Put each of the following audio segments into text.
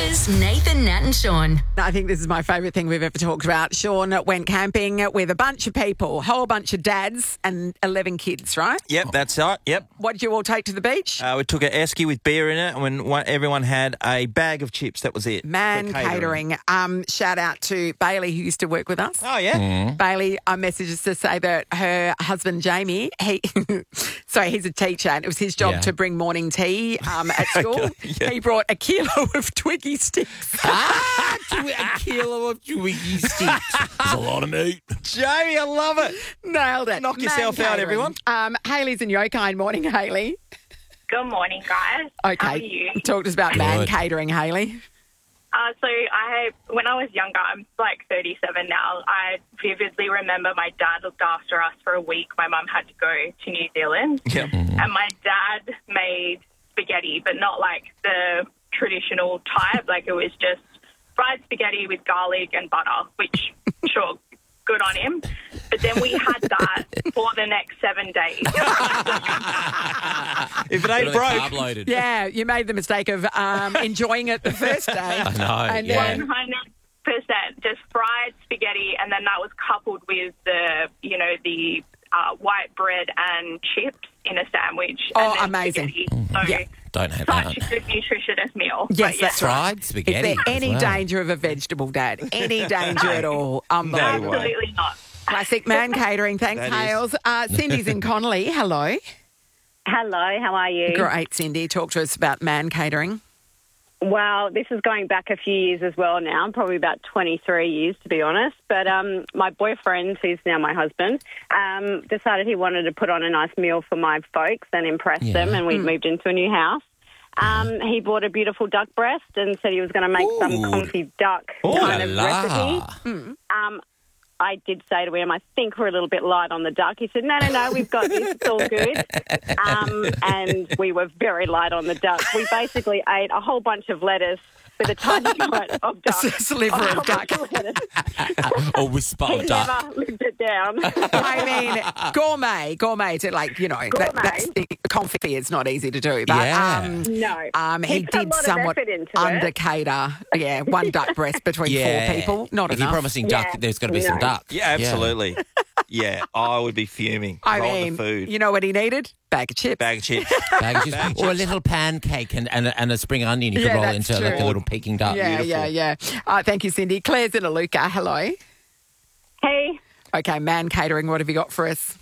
Waz, Nathan, Nat and Sean. I think this is my favourite thing we've ever talked about. Sean went camping with a bunch of people, a whole bunch of dads and 11 kids, right? Yep, that's right. Yep. What did you all take to the beach? We took an esky with beer in it, and everyone had a bag of chips. That was it. Man Catering. Shout out to Bailey, who used to work with us. Oh, yeah? Bailey messages to say that her husband, Jamie, he's a teacher, and it was his job to bring morning tea at school. He brought a kilo of Twiggy sticks. A kilo of Twiggy sticks. That's a lot of meat. Jamie, I love it. Nailed it. Knock yourself out, everyone. Hayley's in Yokine. Morning, Hayley. Good morning, guys. Okay. How are you? Talk to us about Man Catering, Hayley. When I was younger, I'm like 37 now, I vividly remember my dad looked after us for a week. My mum had to go to New Zealand. Yep. And my dad made spaghetti, but not like the traditional type. Like it was just fried spaghetti with garlic and butter, which, sure, good on him. But then we had that for the next 7 days. If it ain't broke. Carb loaded. Yeah, you made the mistake of enjoying it the first day. I know, And yeah. then 100%, just fried spaghetti, and then that was coupled with the white bread and chips in a sandwich. Oh, and then amazing. spaghetti. So Don't have such that. a good nutritious meal. Yes, But that's right. Fried spaghetti. Is there any as well. danger of a vegetable dad? Any danger at all? No Unbelievable. way. Absolutely not. Classic Man Catering. Thanks, That is. Hales. Cindy's in Connolly. Hello. Hello, how are you? Great, Cindy. Talk to us about Man Catering. Well, this is going back a few years as well now, probably about 23 years to be honest. But my boyfriend, who's now my husband, decided he wanted to put on a nice meal for my folks and impress them, and we'd moved into a new house. He bought a beautiful duck breast and said he was going to make some confit duck kind of recipe. I did say to him, I think we're a little bit light on the duck. He said, no, we've got this. It's all good. And we were very light on the duck. We basically ate a whole bunch of lettuce with a tiny bite of duck. Sliver of duck. Or whisper He of duck. never lived it down. I mean, gourmet to that's the confit is not easy to do. But, Yeah. No. he put a did lot of somewhat effort into it. undercater. Yeah, one duck breast between Yeah. 4 people. Not if enough. you're promising duck, Yeah. there's got to be some No. duck. Yeah, absolutely. Yeah, I would be fuming. I want mean, the food. you know what he needed? Bag of chips. Bag of chips. Bag of chips. Or a little pancake and a spring onion you Yeah, could roll that's into like true. a little Peking duck. Yeah. Thank you, Cindy. Claire's in Aluka. Hello. Hey, Okay, Man Catering, what have you got for us?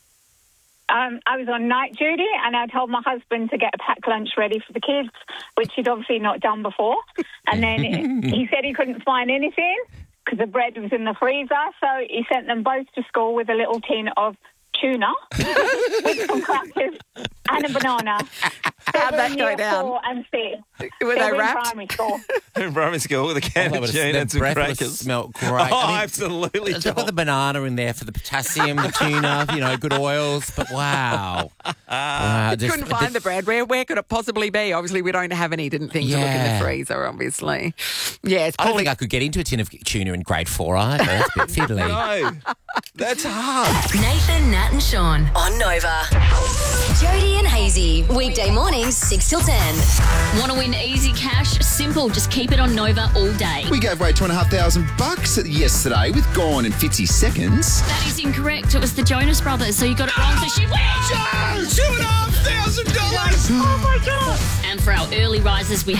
I was on night duty and I told my husband to get a packed lunch ready for the kids, which he'd obviously not done before. And then he said he couldn't find anything because the bread was in the freezer. So he sent them both to school with a little tin of tuna with some crackers and a banana. How'd that go Year down? 4 and 6. Were they in wrapped? primary school. In primary school with a can of tuna and some crackers. Smelled great. Oh, absolutely. They've got the banana in there for the potassium, the tuna, good oils. But wow. Wow. Couldn't find the bread. Where could it possibly be? Obviously, we don't have any. Didn't think to look in the Yeah. freezer, obviously. Yeah, it's I don't probably... think I could get into a tin of tuna in grade 4 either. That's a bit fiddly. No, that's hard. Nathan, Nat and Sean on Nova. Jody and Hazy, weekday mornings 6 till 10. Want to win easy cash? Simple. Just keep it on Nova all day. We gave away $2,500 yesterday with Gone in 50 seconds. That is incorrect. It was the Jonas Brothers, so you got it wrong. So she wins. $2,500! And for our early risers, we